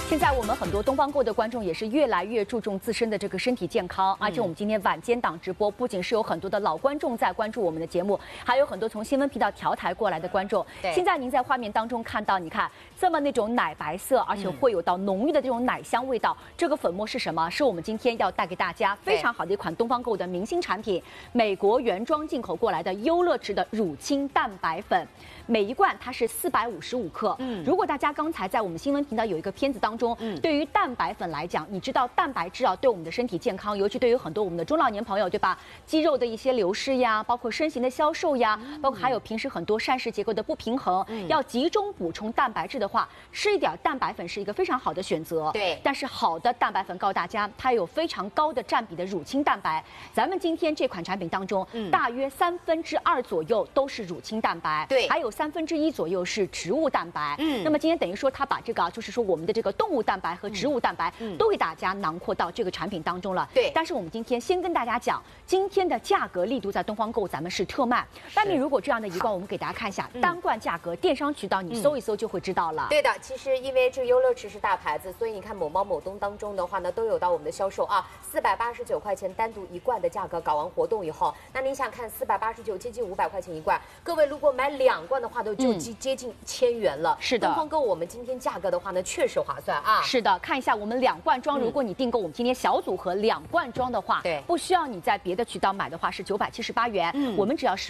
现在我们很多东方购的观众也是越来越注重自身的这个身体健康，而且我们今天晚间档直播，不仅是有很多的老观众在关注我们的节目，还有很多从新闻频道调台过来的观众。现在您在画面当中看到，你看这么那种奶白色，而且会有到浓郁的这种奶香味道。这个粉末是什么？是我们今天要带给大家非常好的一款东方购的明星产品，美国原装进口过来的优乐驰的乳清蛋白粉。每一罐它是455克。如果大家刚才在我们新闻频道有一个片子当中，对于蛋白粉来讲，你知道蛋白质啊对我们的身体健康，尤其对于很多我们的中老年朋友，对吧？肌肉的一些流失呀，包括身形的消瘦呀，包括还有平时很多膳食结构的不平衡，要集中补充蛋白质的话，吃一点蛋白粉是一个非常好的选择。 对， 但是好的蛋白粉告诉大家，它有非常高的占比的乳清蛋白。咱们今天这款产品当中，大约2/3左右都是乳清蛋白， 对， 还有1/3左右是植物蛋白。那么今天等于说它把这个就是说我们的这个动物蛋白和植物蛋白都给大家囊括到这个产品当中了。 对， 但是我们今天先跟大家讲，今天的价格力度在东方购咱们是特卖。单品如果这样的一罐，我们给大家看一下单罐价格，电商渠道你搜一搜就会知道了。 对的，其实因为这个优乐驰是大牌子，所以你看某猫某东当中的话呢，都有到我们的销售啊，489块钱单独一罐的价格，搞完活动以后，那你想看489接近500块钱一罐，各位如果买2罐的话，都就接近1000元了。 是的， 东方购我们今天价格的话呢，确实划算啊。 是的，看一下我们2罐装，如果你订购我们今天小组合2罐装的话， 对， 不需要你在别的渠道买的话是978元，我们只要是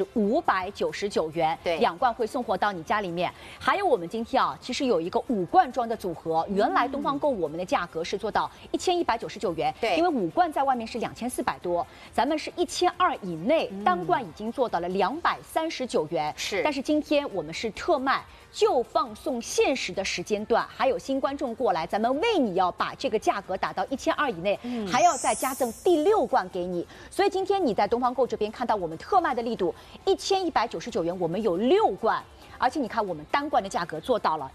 599元， 对 ，2罐会送货到你家里面。还有我们今天啊，其实有一个5罐装的组合，原来东方购我们的价格是做到1199元， 对， 因为5罐在外面是2400多，咱们是1200以内，单罐已经做到了239元， 是， 但是今天我们是特卖。就放送限时的时间段，还有新观众过来，咱们为你要把这个价格打到1200以内，还要再加赠第6罐给你。所以今天你在东方购这边看到我们特卖的力度，1199元，我们有6罐。而且你看，我们单罐的价格做到了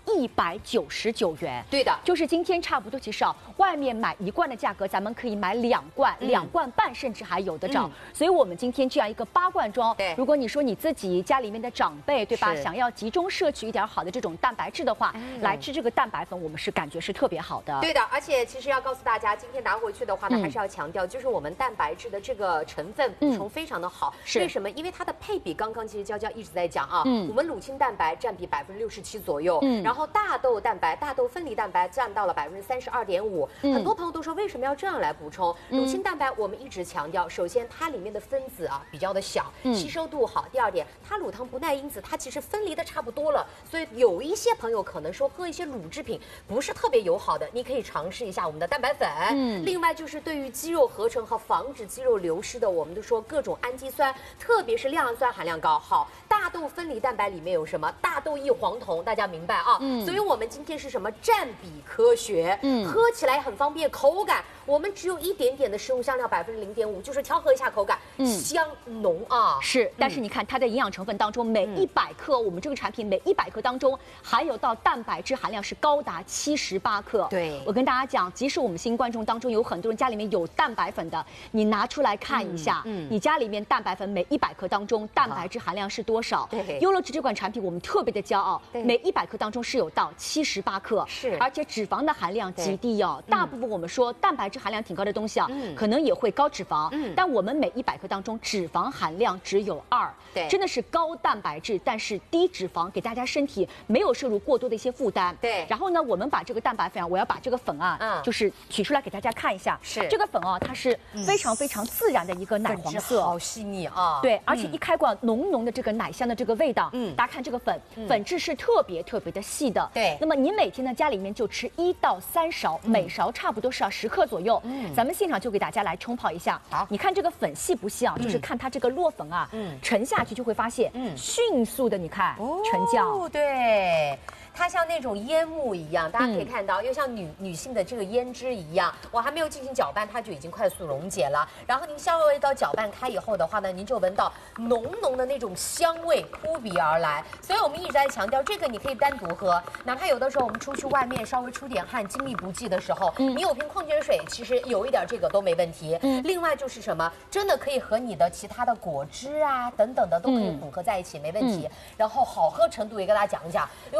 199元。 对的， 就是今天差不多，其实啊，外面买1罐的价格，咱们可以买2罐，2罐半甚至还有的找。所以我们今天这样一个8罐装， 对， 如果你说你自己家里面的长辈，对吧，想要集中摄取一点好的这种蛋白质的话，来吃这个蛋白粉，我们是感觉是特别好的。 对的，而且其实要告诉大家，今天拿回去的话呢，还是要强调，就是我们蛋白质的这个成分补充非常的好。为什么？因为它的配比，刚刚其实娇娇一直在讲啊，我们乳清蛋白占比67%左右，然后大豆蛋白、大豆分离蛋白占到了32.5%。很多朋友都说为什么要这样来补充？乳清蛋白我们一直强调，首先它里面的分子啊比较的小，吸收度好。第二点，它乳糖不耐因子它其实分离的差不多了，所以有一些朋友可能说喝一些乳制品不是特别友好的，你可以尝试一下我们的蛋白粉。另外就是对于肌肉合成和防止肌肉流失的，我们都说各种氨基酸，特别是亮氨酸含量高。好，大豆分离蛋白里面有什么？大豆异黄酮，大家明白啊？所以我们今天是什么？占比科学，喝起来很方便，口感我们只有一点点的食物香料0.5%，就是调和一下口感，香浓啊。 是，但是你看它的营养成分当中，每100克，我们这个产品每100克当中含有到蛋白质含量是高达78克。 对， 我跟大家讲，即使我们新观众当中有很多人家里面有蛋白粉的，你拿出来看一下，你家里面蛋白粉每100克当中蛋白质含量是多少？ 对， 优乐驰这款产品我们特别的骄傲，每100克当中是有到78克， 是， 而且脂肪的含量极低哦。大部分我们说蛋白质含量挺高的东西啊，可能也会高脂肪，但我们每100克当中脂肪含量只有2， 对， 真的是高蛋白质，但是低脂肪，给大家身体没有摄入过多的一些负担。 对， 然后呢，我们把这个蛋白粉啊，我要把这个粉啊，就是取出来给大家看一下， 是这个粉啊，它是非常非常自然的一个奶黄色， 好细腻啊。 对，而且一开罐浓浓的这个奶香的这个味道，大家看这个粉质是特别的细的。 对， 那么你每天呢家里面就吃1到3勺，每勺差不多是要10克左右。咱们现场就给大家来冲泡一下。 好， 你看这个粉细不细啊？就是看它这个落粉啊，沉下去就会发现，迅速的你看沉降。 对。它像那种烟幕一样，大家可以看到，又像女性的这个胭脂一样，我还没有进行搅拌，它就已经快速溶解了。然后您稍微到搅拌开以后的话呢，您就闻到浓浓的那种香味扑鼻而来。所以我们一直在强调，这个你可以单独喝，哪怕有的时候我们出去外面稍微出点汗、精力不济的时候，你有瓶矿泉水，其实有一点这个都没问题。另外就是什么，真的可以和你的其他的果汁啊等等的都可以混合在一起，没问题。然后好喝程度也跟大家讲一下，因为我平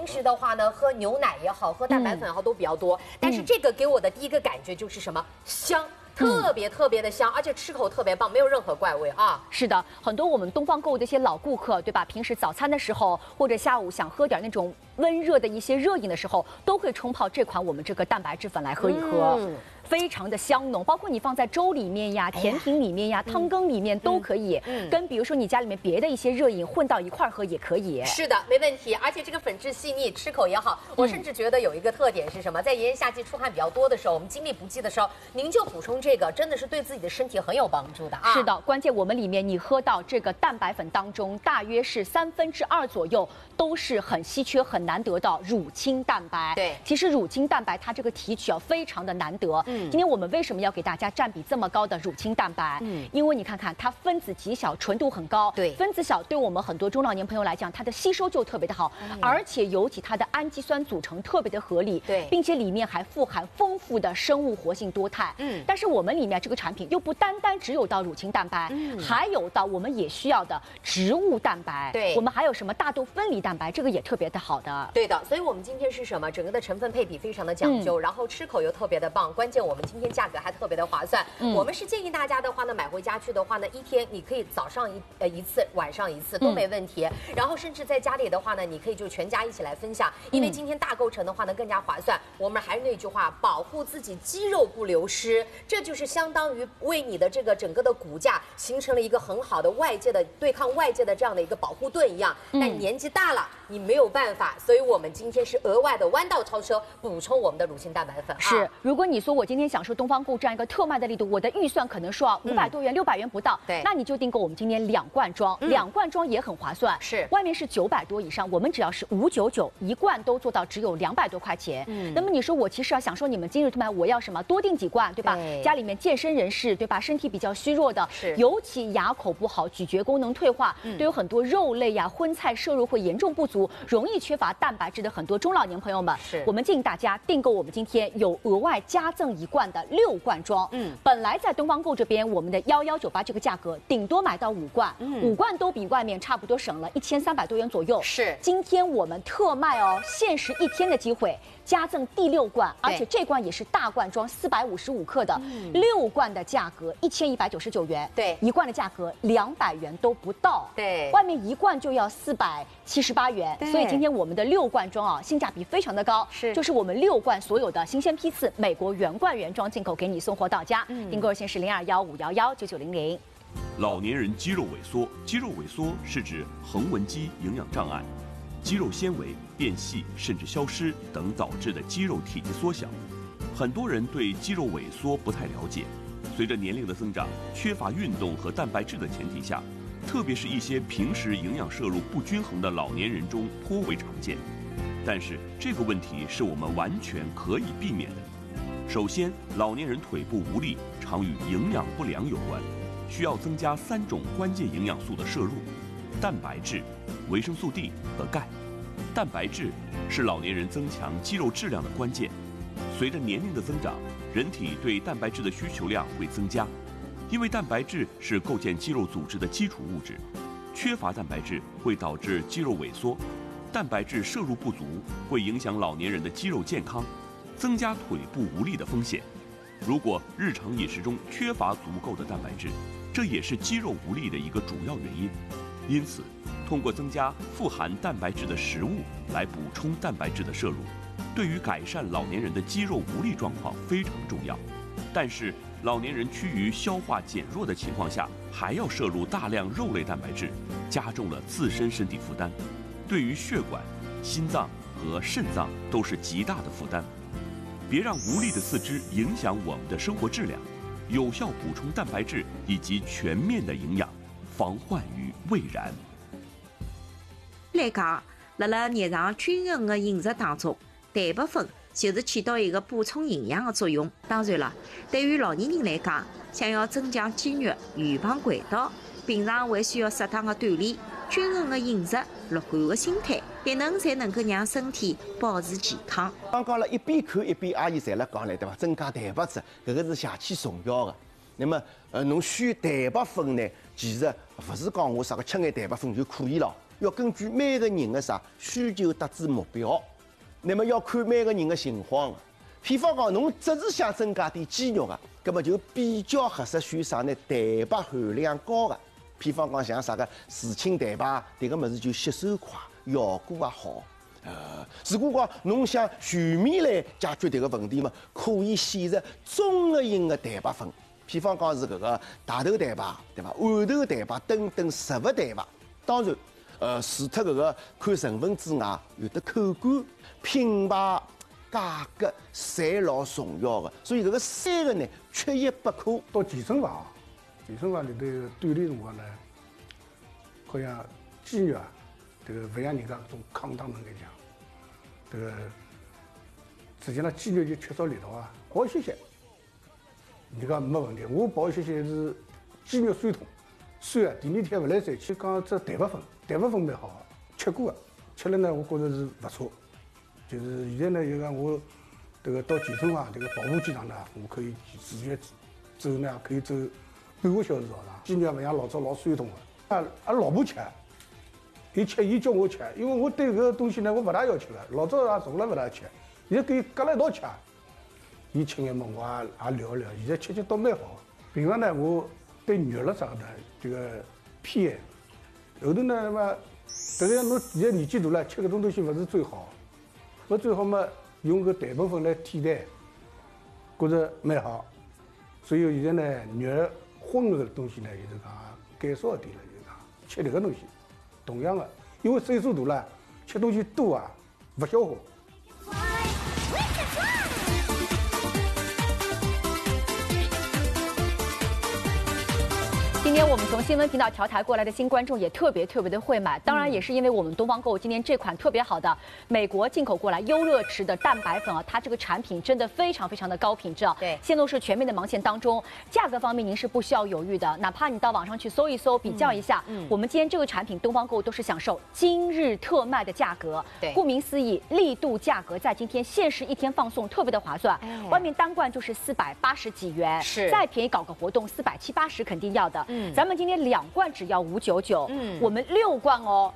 平时的话呢，喝牛奶也好，喝蛋白粉也好都比较多，但是这个给我的第一个感觉就是什么？香。特别的香，而且吃口特别棒，没有任何怪味啊。 是的，很多我们东方购物的一些老顾客，对吧？平时早餐的时候或者下午想喝点那种温热的一些热饮的时候，都会冲泡这款我们这个蛋白质粉来喝一喝。非常的香浓，包括你放在粥里面呀、甜品里面呀、汤羹里面都可以。跟比如说你家里面别的一些热饮混到一块喝也可以。 是的，没问题。而且这个粉质细腻，吃口也好。我甚至觉得有一个特点是什么？在炎炎夏季出汗比较多的时候，我们精力不济的时候，您就补充这个，真的是对自己的身体很有帮助的啊。 是的，关键我们里面你喝到这个蛋白粉当中，大约是2/3左右都是很稀缺、很难得到乳清蛋白。 对， 其实乳清蛋白它这个提取非常的难得。今天我们为什么要给大家占比这么高的乳清蛋白？因为你看看它分子极小，纯度很高。 对， 分子小对我们很多中老年朋友来讲，它的吸收就特别的好，而且尤其它的氨基酸组成特别的合理。 对， 并且里面还富含丰富的生物活性多肽。但是我们里面这个产品又不单单只有到乳清蛋白，还有到我们也需要的植物蛋白。 对， 我们还有什么大豆分离蛋白，这个也特别的好的。 对的，所以我们今天是什么？整个的成分配比非常的讲究，然后吃口又特别的棒，关键我们今天价格还特别的划算。我们是建议大家的话呢，买回家去的话呢，一天你可以早上一次，晚上一次都没问题。然后甚至在家里的话呢，你可以就全家一起来分享，因为今天大购成的话呢更加划算。我们还是那句话，保护自己肌肉不流失，这就是相当于为你的这个整个的骨架形成了一个很好的外界的对抗外界的这样的一个保护盾一样。但你年纪大了，你没有办法，所以我们今天是额外的弯道超车，补充我们的乳清蛋白粉。 是，如果你说我今天享受东方购这样一个特卖的力度，我的预算可能说500多元、600元不到， 对， 那你就订购我们今天2罐装，2罐装也很划算。 是， 外面是900多以上，我们只要是599一罐都做到只有200多块钱。那么你说我其实要享受你们今日特卖，我要什么？多订几罐，对吧？家里面健身人士，对吧？身体比较虚弱的，尤其牙口不好、咀嚼功能退化，对有很多肉类呀、荤菜摄入会严重不足，容易缺乏蛋白质的很多中老年朋友们，我们建议大家订购我们今天有额外加赠1罐的6罐装。本来在东方购这边，我们的1198这个价格，顶多买到5罐，5罐都比外面差不多省了1300多元左右。 是， 今天我们特卖哦，限时1天的机会。加赠第6罐，而且这罐也是大罐装，455克的，6罐的价格1199元， 对 ，1罐的价格200元都不到， 对， 外面1罐就要478元，所以今天我们的6罐装啊，性价比非常的高，就是我们6罐所有的新鲜批次，美国原罐原装进口，给你送货到家，订购热线是0215119900。 老年人肌肉萎缩，肌肉萎缩是指横纹肌营养障碍。肌肉纤维变细甚至消失等导致的肌肉体积缩小，很多人对肌肉萎缩不太了解。随着年龄的增长，缺乏运动和蛋白质的前提下，特别是一些平时营养摄入不均衡的老年人中颇为常见。但是这个问题是我们完全可以避免的。首先，老年人腿部无力常与营养不良有关，需要增加3种关键营养素的摄入：蛋白质、维生素 D 和钙。蛋白质是老年人增强肌肉质量的关键。随着年龄的增长，人体对蛋白质的需求量会增加，因为蛋白质是构建肌肉组织的基础物质。缺乏蛋白质会导致肌肉萎缩，蛋白质摄入不足会影响老年人的肌肉健康，增加腿部无力的风险。如果日常饮食中缺乏足够的蛋白质，这也是肌肉无力的一个主要原因。因此，通过增加富含蛋白质的食物来补充蛋白质的摄入，对于改善老年人的肌肉无力状况非常重要。但是，老年人趋于消化减弱的情况下，还要摄入大量肉类蛋白质，加重了自身身体负担，对于血管、心脏和肾脏都是极大的负担。别让无力的四肢影响我们的生活质量，有效补充蛋白质以及全面的营养，防患于未然。 来讲，辣日常均衡的饮食当中，蛋白粉就是起到一个补充营养的作用。当然了，对于老年人来讲，想要增强肌肉、预防溃倒，平常还需要适当的锻炼、均衡的饮食、乐观的心态，才能够让身体保持健康。 刚刚了一边看一边阿姨侪辣讲了，对伐？增加蛋白质，搿个是邪气重要的。那么，侬选蛋白粉呢，其实勿是讲我啥个吃眼蛋白粉就可以了。 要根据每个人的需求达至目标，那么要看每个人的情况。譬方讲，侬只是想增加点肌肉那么就比较合适选蛋白含量高的。譬方讲像乳清蛋白，迭个物事就吸收快，效果也好。如果讲侬想全面来解决迭个问题嘛，可以选择综合型的蛋白粉，譬方讲是搿个大豆蛋白，对伐？豌豆蛋白等等植物蛋白。当然，除脱搿个看成分之外，有的口感、品牌、价格，侪老重要的。所以搿个三个呢，缺一不可。 到健身房里头锻炼辰光呢，好像肌肉这个不像人家搿种抗打能力强。这个实际上肌肉就缺少力道跑一歇歇，你讲没问题。我跑一歇歇是肌肉酸痛，酸第二天不来三去讲这蛋白粉蛮好吃过吃了呢，我觉着是不错。就是现在呢，就讲我这个到健身房这个跑步机上呢，我可以自觉走呢，可以走半个小时早上，肌肉不像老早老酸痛的。老婆吃。伊叫我吃，因为我对搿个东西呢，我不大要吃的。老早也从来不大吃，现在跟伊隔了一道吃。伊吃眼么，我也聊聊。现在吃倒蛮好。平常呢，我对肉了啥的这个偏爱。后头呢嘛，这个侬现在年纪大了，吃搿种东西不是最好。我最好嘛，用个蛋白粉来替代，觉着蛮好。所以现在呢，肉荤的东西呢，就是讲减少一点了，就是讲吃迭个东西。同样的，因为岁数大了，吃东西多不消化。 今天我们从新闻频道调台过来的新观众也特别的会买，当然也是因为我们东方购物今天这款特别好的美国进口过来优乐池的蛋白粉它这个产品真的非常的高品质对， 线路是全面的盲线当中，价格方面您是不需要犹豫的，哪怕你到网上去搜一搜，比较一下，我们今天这个产品东方购物都是享受今日特卖的价格。 对， 顾名思义，力度价格在今天限时1天放送，特别的划算。外面单罐就是480几元， 是再便宜搞个活动470、80肯定要的。咱们今天2罐只要599，我们6罐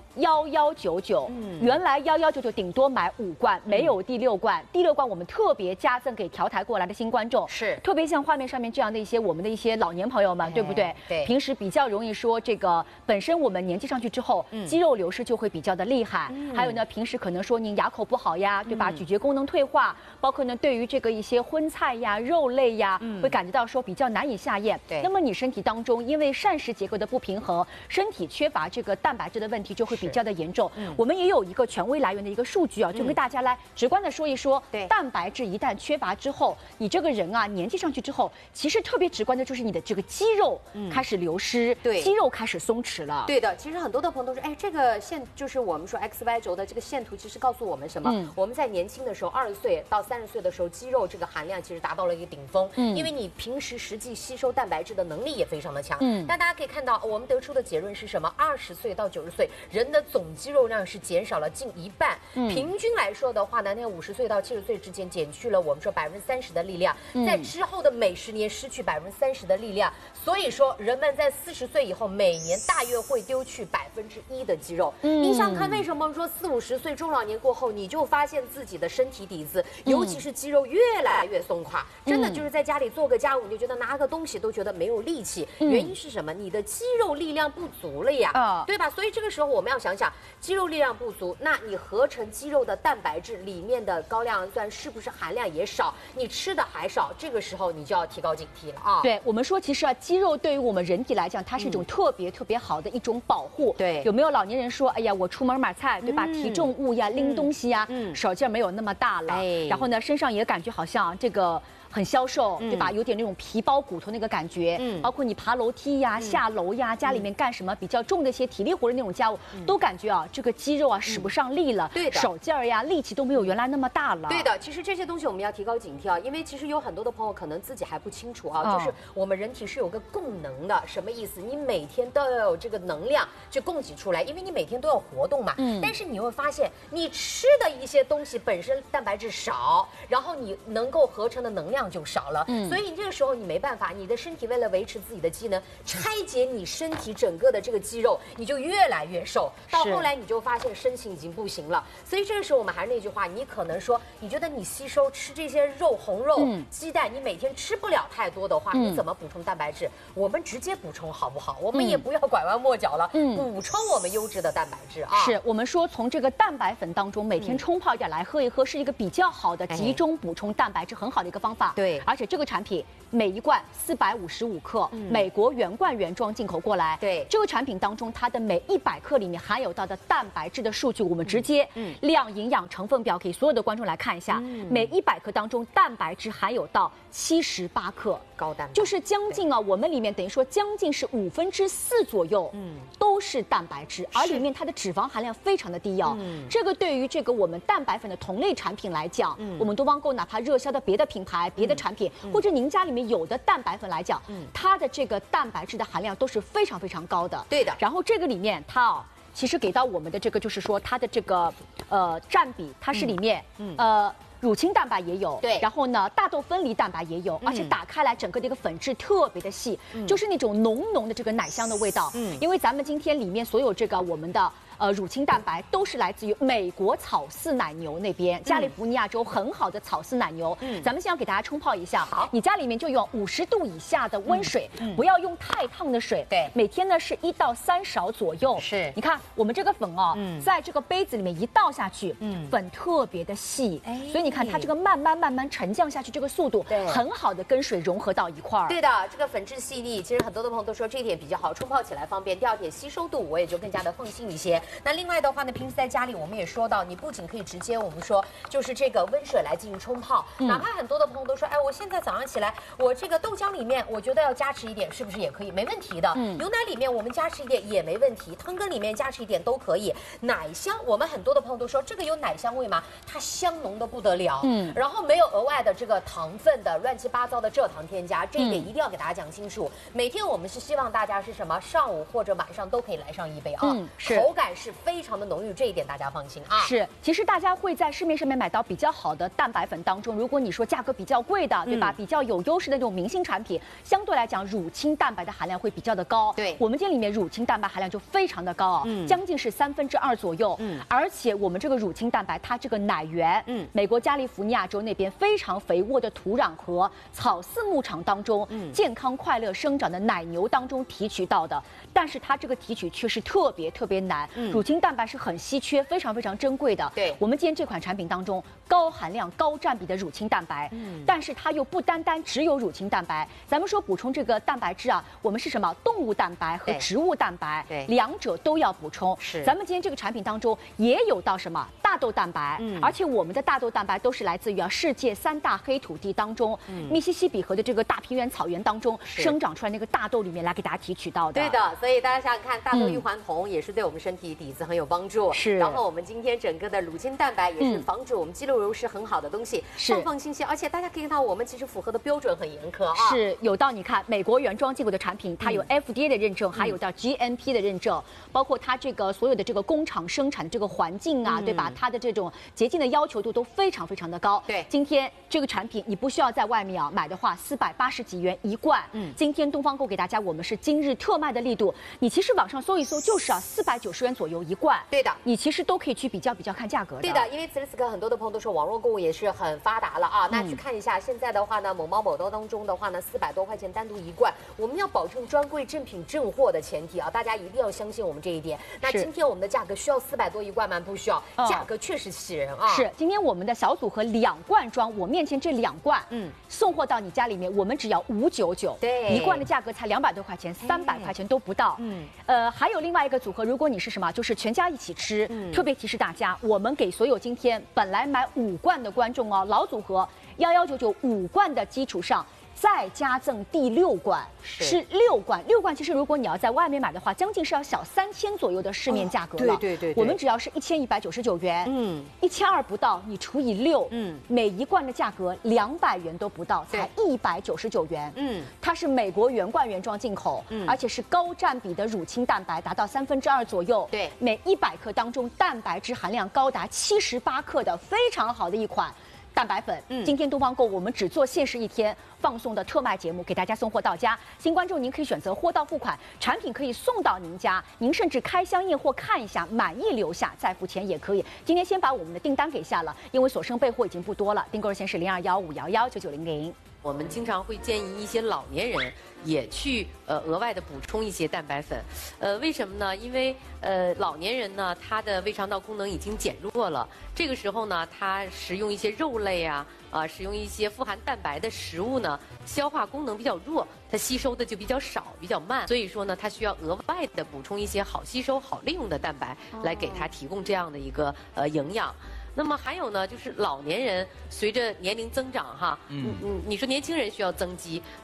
1199，原来1199顶多买5罐，没有第6罐，第6罐我们特别加赠给调台过来的新观众， 是特别像画面上面这样的我们的一些老年朋友们，对不对？ 对， 平时比较容易说这个本身我们年纪上去之后，肌肉流失就会比较的厉害，还有呢，平时可能说您牙口不好呀，对吧？咀嚼功能退化，包括呢对于这个一些荤菜呀、肉类呀，会感觉到说比较难以下咽。 对， 那么你身体当中因为膳食结构的不平衡，身体缺乏这个蛋白质的问题就会比较的严重。我们也有一个权威来源的一个数据就跟大家来直观的说一说，蛋白质一旦缺乏之后，你这个人年纪上去之后，其实特别直观的就是你的这个肌肉开始流失， 对， 肌肉开始松弛了。 对的，其实很多的朋友都说，这个线就是我们说 XY 轴的这个线图，其实告诉我们什么？我们在年轻的时候，20岁到30岁的时候，肌肉这个含量其实达到了一个顶峰，因为你平时实际吸收蛋白质的能力也非常的强。但大家可以看到，我们得出的结论是什么？20岁到90岁，人的总肌肉量是减少了近1半。平均来说的话呢，那50岁到70岁之间减去了我们说30%的力量，在之后的每10年失去30%的力量。所以说，人们在40岁以后，每年大约会丢去1%的肌肉。你想看为什么说40、50岁中老年过后，你就发现自己的身体底子，尤其是肌肉越来越松垮，真的就是在家里做个家务，你就觉得拿个东西都觉得没有力气。原因是什么？你的肌肉力量不足了呀，对吧？所以这个时候我们要想想，肌肉力量不足，那你合成肌肉的蛋白质里面的高亮氨酸是不是含量也少？你吃的还少，这个时候你就要提高警惕了对，我们说其实肌肉对于我们人体来讲，它是一种特别好的一种保护。 对， 有没有老年人说，哎呀，我出门买菜，对吧？提重物呀，拎东西呀，手劲没有那么大了，然后呢，身上也感觉好像这个。很消瘦，对吧？有点那种皮包骨头那个感觉，包括你爬楼梯呀、下楼呀，家里面干什么比较重的一些体力活的那种家务，都感觉这个肌肉使不上力了， 对的， 手劲儿呀、力气都没有原来那么大了。 对的，其实这些东西我们要提高警惕因为其实有很多的朋友可能自己还不清楚就是我们人体是有个供能的，什么意思？你每天都要有这个能量去供给出来，因为你每天都要活动嘛。但是你会发现，你吃的一些东西本身蛋白质少，然后你能够合成的能量量就少了。所以你这个时候你没办法，你的身体为了维持自己的机能，拆解你身体整个的这个肌肉，你就越来越瘦，到后来你就发现身形已经不行了。所以这个时候我们还是那句话，你可能说你觉得你吸收吃这些肉、红肉、鸡蛋，你每天吃不了太多的话，你怎么补充蛋白质？我们直接补充好不好？我们也不要拐弯抹角了，补充我们优质的蛋白质啊。 是我们说从这个蛋白粉当中每天冲泡一点来喝一喝，是一个比较好的集中补充蛋白质很好的一个方法。 对， 而且这个产品每一罐455克，美国原罐原装进口过来。 对， 这个产品当中它的每100克里面含有到的蛋白质的数据，我们直接量营养成分表给所有的观众来看一下。每100克当中蛋白质含有到78克， 高蛋白就是将近啊，我们里面等于说将近是4/5左右，都是蛋白质，而里面它的脂肪含量非常的低哦。这个对于这个我们蛋白粉的同类产品来讲，我们东方购哪怕热销的别的品牌、别的产品，或者您家里面有的蛋白粉来讲，它的这个蛋白质的含量都是非常非常高的。 对的。 然后这个里面它其实给到我们的这个就是说它的这个占比，它是里面乳清蛋白也有， 对， 然后呢，大豆分离蛋白也有，而且打开来整个的一个粉质特别的细，就是那种浓浓的这个奶香的味道。因为咱们今天里面所有这个我们的乳清蛋白都是来自于美国草饲奶牛那边，加利福尼亚州很好的草饲奶牛。咱们先要给大家冲泡一下，好，你家里面就用50度以下的温水，不要用太烫的水。 对， 每天呢是1到3勺左右。 是， 你看我们这个粉哦，在这个杯子里面一倒下去，粉特别的细，所以你看它这个慢慢沉降下去，这个速度很好的跟水融合到一块儿。 对的，这个粉质细腻，其实很多的朋友都说这一点比较好，冲泡起来方便。第二点，吸收度我也就更加的放心一些。那另外的话呢，平时在家里我们也说到，你不仅可以直接我们说就是这个温水来进行冲泡，哪怕很多的朋友都说，哎，我现在早上起来，我这个豆浆里面我觉得要加持一点，是不是也可以？没问题的。牛奶里面我们加持一点也没问题，汤羹里面加持一点都可以。奶香，我们很多的朋友都说这个有奶香味吗？它香浓的不得了。然后没有额外的这个糖分的乱七八糟的蔗糖添加，这一点一定要给大家讲清楚。每天我们是希望大家是什么，上午或者晚上都可以来上一杯啊，口感是非常的浓郁，这一点大家放心啊。 是，其实大家会在市面上面买到比较好的蛋白粉当中，如果你说价格比较贵的，对吧？比较有优势的这种明星产品，相对来讲乳清蛋白的含量会比较的高。 对， 我们店里面乳清蛋白含量就非常的高啊，将近是2/3左右。而且我们这个乳清蛋白，它这个奶源，美国加利福尼亚州那边非常肥沃的土壤和草饲牧场当中，健康快乐生长的奶牛当中提取到的，但是它这个提取却是特别难。乳清蛋白是很稀缺、非常珍贵的。 对， 我们今天这款产品当中高含量、高占比的乳清蛋白，但是它又不单只有乳清蛋白。咱们说补充这个蛋白质啊，我们是什么？动物蛋白和植物蛋白，两者都要补充。 是， 咱们今天这个产品当中也有到什么大豆蛋白，而且我们的大豆蛋白都是来自于世界3大黑土地当中，密西西比河的这个大平原草原当中生长出来那个大豆里面来给大家提取到的。 对的，所以大家想想看，大豆异黄酮也是对我们身体底子很有帮助。 是， 然后我们今天整个的乳清蛋白也是防止我们肌肉流失很好的东西，放心些。而且大家可以看到，我们其实符合的标准很严苛啊。 是有到你看美国原装进口的产品，它有 FDA 的认证，还有到 GMP 的认证，包括它这个所有的这个工厂生产的这个环境啊，对吧？它的这种洁净的要求度都非常的高。 对， 今天这个产品你不需要在外面啊买的话，480几元一罐。今天东方购给大家我们是今日特卖的力度，你其实网上搜一搜就是490元左右一罐。 对的， 你其实都可以去比较看价格的。 对的，因为此时此刻很多的朋友都说网络购物也是很发达了啊。那去看一下现在的话呢，某猫某豆当中的话呢，400多块钱单独一罐，我们要保证专柜正品正货的前提啊，大家一定要相信我们这一点。那今天我们的价格需要400多一罐吗？不需要，价格确实吸人啊。 是，今天我们的小组合2罐装，我面前这2罐，送货到你家里面，我们只要599， 对， 一罐的价格才200多块钱，300块钱都不到。还有另外一个组合，如果你是什么，就是全家一起吃，特别提示大家，我们给所有今天本来买5罐的观众哦，老组合11995罐的基础上。再加赠第6罐，是6罐。6罐其实如果你要在外面买的话，将近是要小3000左右的市面价格了。 对， 我们只要是1199元，1200不到，你除以6，每一罐的价格200元都不到，才199元。它是美国原罐原装进口，而且是高占比的乳清蛋白，达到2/3左右。 对， 每100克当中蛋白质含量高达78克的非常好的一款。 蛋白粉。今天东方购我们只做限时1天放送的特卖节目，给大家送货到家。新观众您可以选择货到付款，产品可以送到您家，您甚至开箱验货看一下，满意留下再付钱也可以。今天先把我们的订单给下了，因为所剩备货已经不多了。订购热线是0215119900。 我们经常会建议一些老年人也去额外的补充一些蛋白粉，为什么呢？因为老年人呢，他的胃肠道功能已经减弱了，这个时候呢，他食用一些肉类啊，食用一些富含蛋白的食物呢，消化功能比较弱，它吸收的就比较少，比较慢，所以说呢，他需要额外的补充一些好吸收、好利用的蛋白，来给他提供这样的一个营养。那么还有呢，就是老年人随着年龄增长哈，你说年轻人需要增肌，